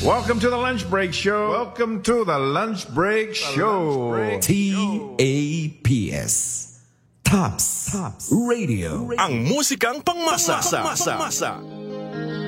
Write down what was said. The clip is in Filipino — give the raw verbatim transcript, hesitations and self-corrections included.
Welcome to the Lunch Break Show. Welcome to the Lunch Break Show. T A P S Tops Tops Radio. Ang musikang pangmasa. Masa.